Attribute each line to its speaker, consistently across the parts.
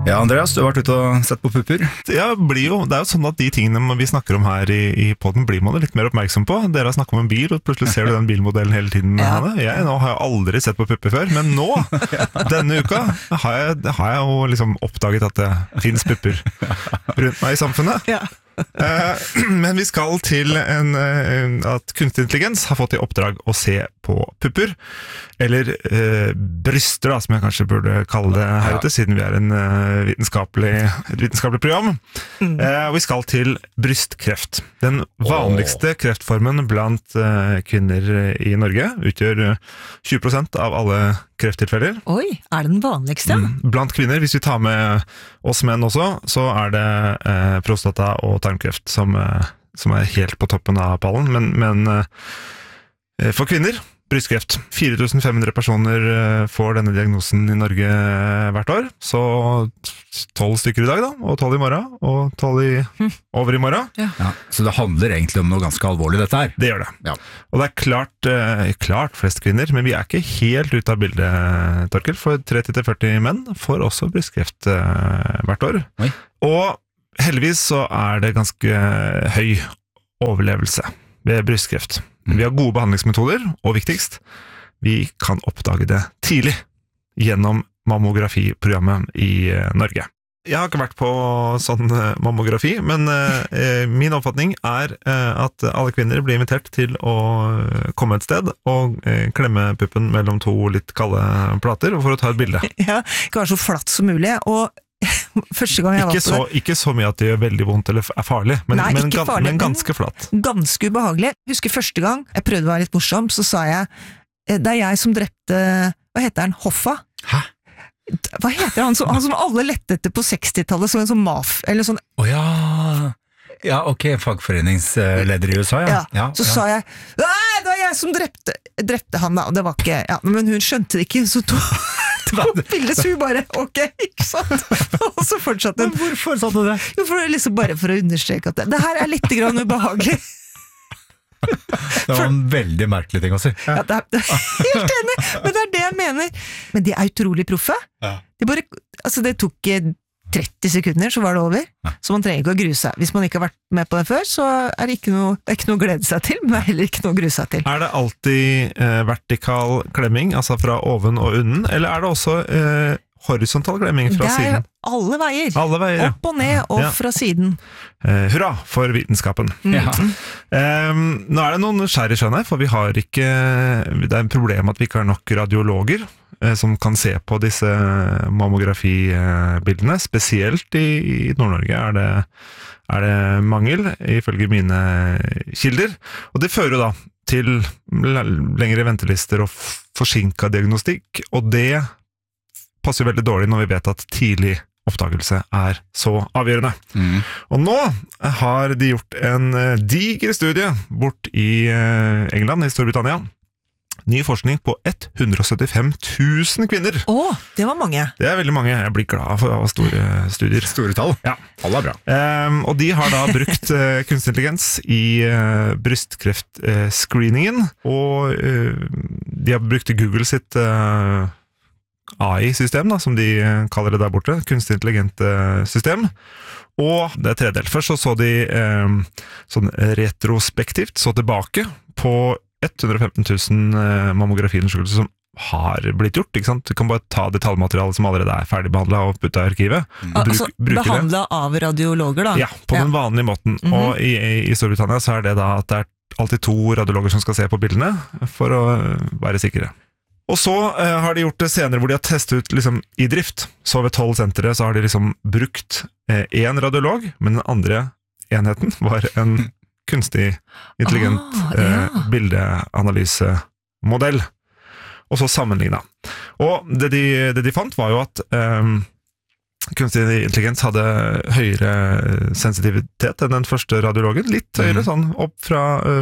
Speaker 1: Ja, Andreas, du har vært ute og sett på pupper.
Speaker 2: Ja, det er jo sånn at de tingene vi snakker om her i podden blir man jo litt mer oppmerksom på. Dere har snakket om en bil, og plutselig ser du den bilmodellen hele tiden.
Speaker 3: Ja.
Speaker 2: Nå har jeg aldri sett på pupper før, men nå, denne uka, har jeg jo liksom oppdaget at det finnes pupper rundt meg i samfunnet.
Speaker 3: Ja.
Speaker 2: Men vi skal til at kunstig intelligens har fått i oppdrag å se på pupper, eller bryster da, som jeg kanskje burde kalle det her ute, siden vi er et vitenskapelig program. Vi skal til brystkreft. Den vanligste kreftformen blant kvinner i Norge utgjør 20% av alle krefttilfeller.
Speaker 3: Oi, er det den vanligste?
Speaker 2: Blant kvinner, hvis vi tar med oss menn også, så er det prostata og tarmkreft som er helt på toppen av pallen, men for kvinner, brystkreft. 4500 personer får denne diagnosen i Norge hvert år, så 12 stykker i dag da, og 12 i morgen, og 12 over i morgen.
Speaker 1: Ja, så det handler egentlig om noe ganske alvorlig dette her.
Speaker 2: Det gjør det.
Speaker 1: Ja.
Speaker 2: Og det er klart flest kvinner, men vi er ikke helt ute av bildet, Torkel, for 30-40 menn får også brystkreft hvert år.
Speaker 1: Oi.
Speaker 2: Og heldigvis så er det ganske høy overlevelse ved brystkreft. Vi har gode behandlingsmetoder, og viktigst, vi kan oppdage det tidlig gjennom mammografiprogrammet i Norge. Jeg har ikke vært på sånn mammografi, men min oppfatning er at alle kvinner blir invitert til å komme et sted og klemme puppen mellom to litt kalde plater for å ta et bilde.
Speaker 3: Ja, ikke være så flatt som mulig, og første gang jeg var på det.
Speaker 2: Ikke så mye at det gjør veldig vondt eller er farlig, men ganske flatt.
Speaker 3: Ganske ubehagelig. Jeg husker første gang jeg prøvde å være litt morsom, så sa jeg, det er jeg som drepte, hva heter han, Hoffa?
Speaker 1: Hæ?
Speaker 3: Hva heter han som alle lette etter på 60-tallet, så en sånn eller sånn.
Speaker 1: Ja, ok, fagforeningsleder i USA, ja.
Speaker 3: Så sa jeg, det var jeg som drepte han da, og det var ikke, men hun skjønte det ikke, så bildet, så hun bare, ok, ikke sant? Og så fortsatte hun.
Speaker 1: Men hvorfor sa du det?
Speaker 3: Jo, bare for å understreke at det her er litt grann ubehagelig.
Speaker 1: Det var en veldig merkelig ting å si.
Speaker 3: Ja, det er helt enig, men det er det jeg mener. Men de er utrolig proffe.
Speaker 1: Ja.
Speaker 3: Det tok 30 sekunder, så var det over. Ja. Så man trenger ikke å grue seg. Hvis man ikke har vært med på det før, så er det ikke noe å glede seg til, men det er heller ikke noe å grue seg til.
Speaker 2: Er det alltid vertikal klemming, altså fra oven og unden, eller er det også horisontal klemming fra siden?
Speaker 3: Det er alle veier.
Speaker 2: Alle veier, ja.
Speaker 3: Opp og ned, og fra siden.
Speaker 2: Hurra for vitenskapen.
Speaker 1: Ja.
Speaker 2: Nå er det noen skjær i skjønnet, for det er en problem at vi ikke har nok radiologer som kan se på disse mammografibildene. Spesielt i Nord-Norge er det mangel, ifølge mine kilder. Og det fører da til lengre ventelister og forsinket diagnostikk, og det passer veldig dårlig når vi vet at tidlig oppdagelse er så avgjørende. Og nå har de gjort en diger studie bort i England, i Storbritannia. Ny forskning på 175 000 kvinner.
Speaker 3: Det var mange. Det
Speaker 2: er veldig mange. Jeg blir glad for store studier.
Speaker 1: Store tall.
Speaker 2: Ja.
Speaker 1: Alle er bra.
Speaker 2: Og de har da brukt kunstig intelligens i brystkreftscreeningen, og de har brukt Google sitt AI-system, da, som de kaller det der borte, kunstig intelligent system. Og det er tredelt. Først så de sånn retrospektivt, så tilbake på 115 000 mammografiundersøkelser som har blitt gjort, ikke sant? Du kan bare ta det tallmaterialet som allerede er ferdigbehandlet og putte i arkivet.
Speaker 3: Behandlet av radiologer da?
Speaker 2: Ja, på den vanlige måten. Og i Storbritannia så er det da at det er alltid 2 radiologer som skal se på bildene, for å være sikre. Og så har de gjort det senere hvor de har testet ut liksom, i drift. Så ved 12 sentre så har de liksom brukt en radiolog, men den andre enheten var en kunstig intelligent bildeanalysemodell. Og så sammenlignet. Og det de fant var jo at kunstig intelligens hadde høyere sensitivitet enn den første radiologen. Litt høyere, sånn opp fra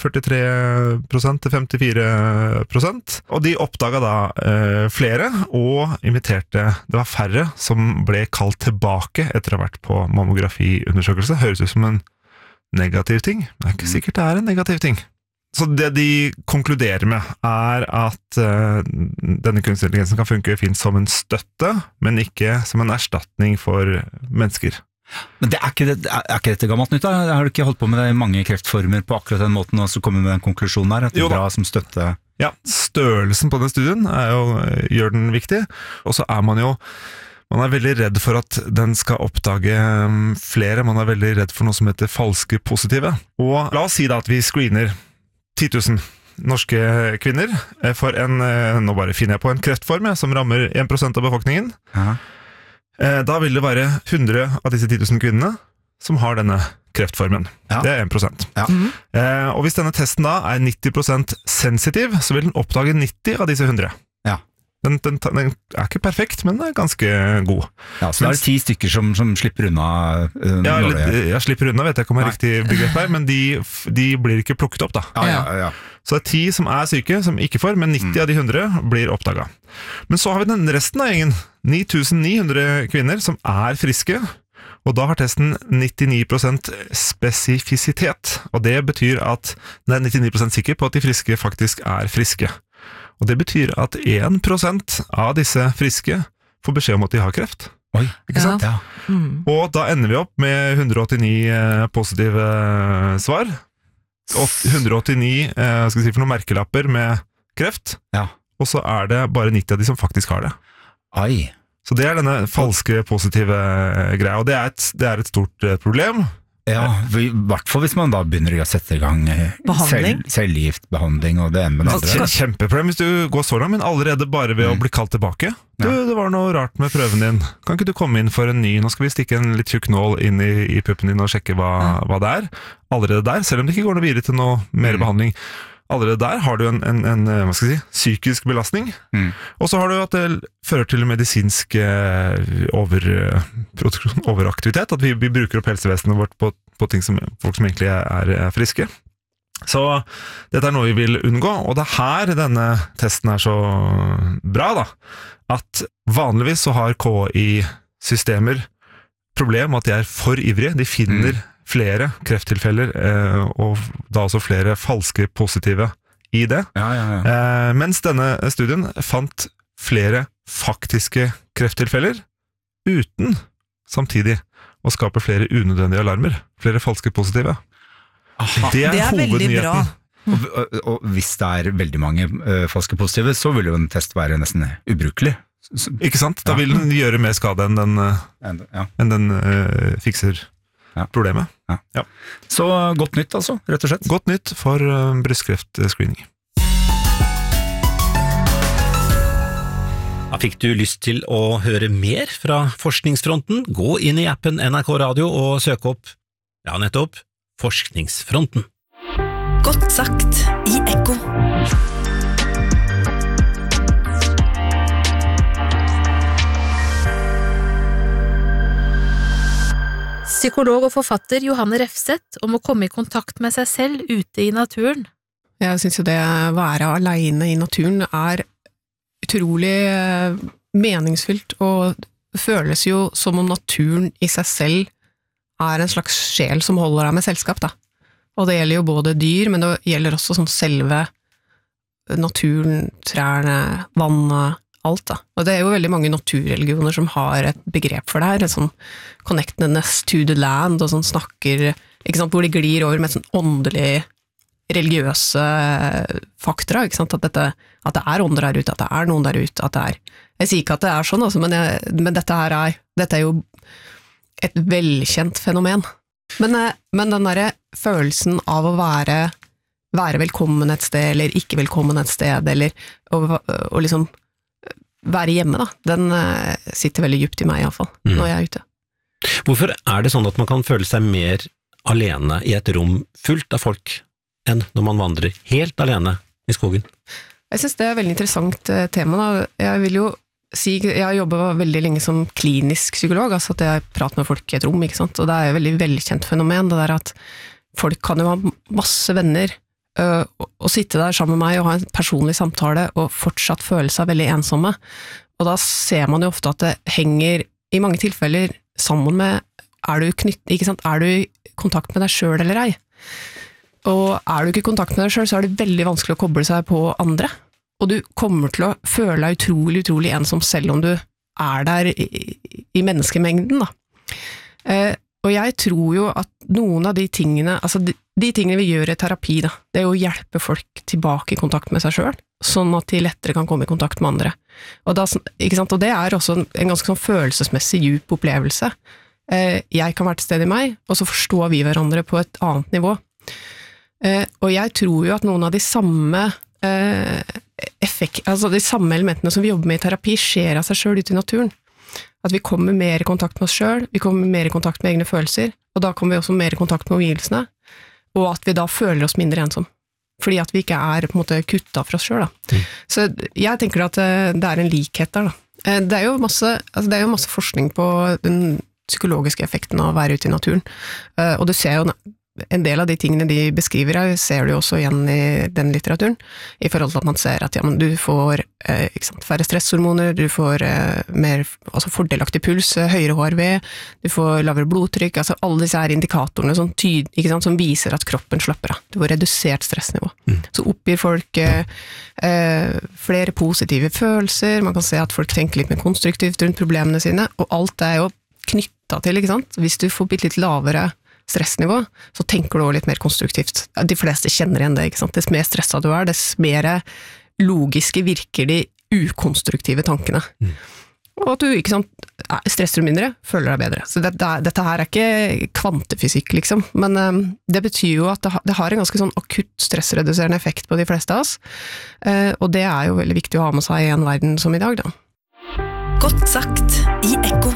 Speaker 2: 43% til 54%. Og de oppdaget da flere, og imiterte, det var færre som ble kalt tilbake etter å ha vært på mammografiundersøkelse. Høres ut som en negativ ting. Det er ikke sikkert det er en negativ ting. Så det de konkluderer med at denne kunstig intelligensen kan funke fint som en støtte, men ikke som en erstatning for mennesker.
Speaker 1: Men er ikke dette gammelt nytt da? Har du ikke holdt på med det i mange kreftformer på akkurat den måten, og så kommer med en konklusjon der, at det er bra som støtte?
Speaker 2: Ja, størrelsen på den studien gjør den viktig, og så man er veldig redd for at den skal oppdage flere, man er veldig redd for noe som heter falske positive. Og la oss si da at vi screener 10 000 norske kvinner for nå bare finner jeg på en kreftform som rammer 1% av befolkningen.
Speaker 1: Ja.
Speaker 2: Da vil det være 100 av disse 10 000 kvinnene som har denne kreftformen. Ja. Det er 1%. Ja. Og hvis denne testen da er 90% sensitiv, så vil den oppdage 90 av disse 100. Ja. Den er ikke perfekt, men den er ganske god.
Speaker 1: Ja, så det 10 stykker som slipper unna
Speaker 2: jeg slipper unna, vet jeg ikke om jeg riktig begrep her, men de blir ikke plukket opp da. Ja. Så det 10 som er syke, som ikke får, men 90 av de 100 blir oppdaget. Men så har vi den resten av gjengen, 9900 kvinner som er friske, og da har testen 99% spesifisitet, og det betyr at den er 99% sikker på at de friske faktisk er friske. Og det betyr at 1% av disse friske får beskjed om at de har kreft.
Speaker 1: Oi,
Speaker 2: ikke sant? Ja. Og da ender vi opp med 189 positive svar, og 189 skal vi si, for noen merkelapper med kreft, og så er det bare 90 av de som faktisk har det.
Speaker 1: Oi.
Speaker 2: Så det er denne falske positive greia, og det er et stort problem.
Speaker 1: Ja, i hvert fall hvis man da begynner å sette i gang cellegiftbehandling og det ene med det andre.
Speaker 2: Kjempeproblem hvis du går så langt, men allerede bare ved å bli kalt tilbake. Det var noe rart med prøven din. Kan ikke du komme inn for en ny? Nå skal vi stikke en litt tjukk nål inn i puppen din og sjekke hva det er. Allerede der, selv om det ikke går noe videre til noe mer behandling. Allerede der har du en hva skal jeg si, psykisk belastning. Og så har du at det fører til medisinsk overaktivitet, at vi bruker opp helsevesenet vårt på ting som folk som egentlig er friske. Så dette er noe vi vil unngå, og det er her denne testen er så bra da, at vanligvis så har KI-systemer problem med at de er for ivrige, de finner flere krefttilfeller, og da også flere falske positive i det. Mens denne studien fant flere faktiske krefttilfeller, uten samtidig å skape flere unødvendige alarmer, flere falske positive.
Speaker 3: Aha. Det er veldig bra.
Speaker 1: Og hvis det er veldig mange falske positive, så vil jo en test være nesten ubrukelig.
Speaker 2: Ikke sant? Da vil den gjøre mer skade enn den fikser problemet. Ja.
Speaker 1: Så godt nytt altså, rett og slett.
Speaker 2: Godt nytt for brystkreftscreening.
Speaker 4: Fikk du lyst til å høre mer fra forskningsfronten? Gå inn i appen NRK Radio og søk opp, nettopp, Forskningsfronten.
Speaker 5: Godt sagt i Ekko. Psykolog og forfatter Johanne Refseth om å komme i kontakt med seg selv ute i naturen.
Speaker 6: Jeg synes jo det å være alene i naturen er utrolig meningsfylt, og det føles jo som om naturen i seg selv er en slags sjel som holder deg med selskap, da. Og det gjelder jo både dyr, men det gjelder også sånn selve naturen, trærne, vannet, alt da. Og det er jo veldig mange naturreligioner som har et begrep for det her, et sånn connectedness to the land, og sånn snakker, ikke sant, hvor de glir over med sånn åndelig, religiøse faktorer, ikke sant, at det er ånder der ute, at det er noen der ute, at det er, jeg sier ikke at det er sånn, altså, men dette er jo et velkjent fenomen. Men den der følelsen av å være velkommen et sted, eller ikke velkommen et sted, eller å liksom være hjemme da, den sitter veldig dypt i meg i hvert fall, når jeg er ute.
Speaker 4: Hvorfor er det sånn at man kan føle seg mer alene i et rom fullt av folk, enn når man vandrer helt alene i skogen?
Speaker 6: Jeg synes det er et veldig interessant tema da. Jeg vil jo si, jeg har jobbet veldig lenge som klinisk psykolog, altså at jeg prater med folk i et rom, ikke sant? Og det er et veldig velkjent fenomen, det der at folk kan jo ha masse venner, og sitte der sammen med meg og ha en personlig samtale og fortsatt føle seg veldig ensomme. Og da ser man jo ofte at det henger i mange tilfeller sammen med, er du i kontakt med deg selv eller ei? Og er du ikke i kontakt med deg selv, så er det veldig vanskelig å koble seg på andre. Og du kommer til å føle deg utrolig, utrolig ensom selv om du er der i menneskemengden, da. Og jeg tror jo at noen av de tingene, altså de tingene vi gjør i terapi, da, det er jo å hjelpe folk tilbake i kontakt med seg selv, sånn at de lettere kan komme i kontakt med andre. Og, ikke sant? Og det er også en ganske sånn følelsesmessig djup opplevelse. Jeg kan være til stede i meg, og så forstår vi hverandre på et annet nivå. Og jeg tror jo at noen av de samme altså de samme elementene som vi jobber med i terapi skjer av seg selv ute i naturen. At vi kommer mer i kontakt med oss selv, vi kommer mer i kontakt med egne følelser, og da kommer vi også mer i kontakt med omgivelsene, og at vi da føler oss mindre ensom. Fordi at vi ikke er på en måte kuttet fra oss selv, da. Så jeg tenker at det er en likhet der, da. Det er jo masse forskning på den psykologiske effekten av å være ute i naturen, og du ser jo en del av de tingene de beskriver her, ser du også igjen i den litteraturen, i forhold til at man ser at ja, men du får færre stresshormoner, du får mer fordelaktig puls, høyere HRV, du får lavere blodtrykk, altså alle disse her indikatorene som viser at kroppen slapper av. Du får redusert stressnivå. Så oppgir folk flere positive følelser, man kan se at folk tenker litt mer konstruktivt rundt problemene sine, og alt er jo knyttet til, ikke sant? Hvis du får litt lavere stressnivå, så tenker du også litt mer konstruktivt. De fleste kjenner igjen det, ikke sant? Dess mer stresset du er, dess mer logiske virker de ukonstruktive tankene. Og at du, ikke sant, stresser du mindre, føler deg bedre. Så dette her er ikke kvantefysikk, liksom, men det betyr jo at det har en ganske sånn akutt stressreduserende effekt på de fleste av oss, og det er jo veldig viktig å ha med seg i en verden som i dag, da.
Speaker 7: Godt sagt i Ekko.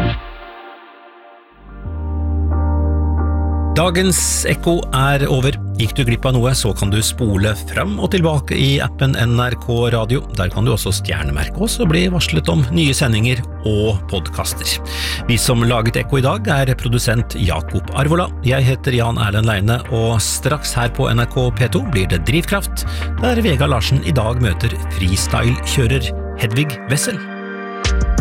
Speaker 4: Dagens Ekko er over. Gikk du glipp av noe, så kan du spole fram og tilbake i appen NRK Radio. Der kan du også stjernemerke oss og bli varslet om nye sendinger og podcaster. Vi som laget Ekko i dag er produsent Jakob Arvola. Jeg heter Jan Erlend Leine, og straks her på NRK P2 blir det Drivkraft, der Vegard Larsen i dag møter freestyle-kjører Hedvig Wessel.